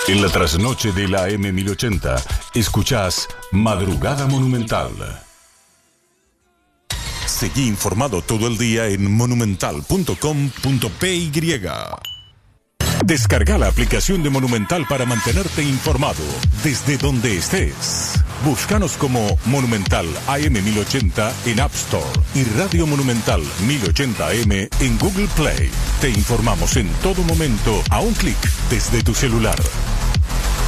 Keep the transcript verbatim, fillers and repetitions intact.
En la trasnoche de la A M mil ochenta, escuchás Madrugada Monumental. Seguí informado todo el día en monumental punto com punto p y. Descarga la aplicación de Monumental para mantenerte informado desde donde estés. Búscanos como Monumental A M mil ochenta en App Store y Radio Monumental mil ochenta A M en Google Play. Te informamos en todo momento a un clic desde tu celular.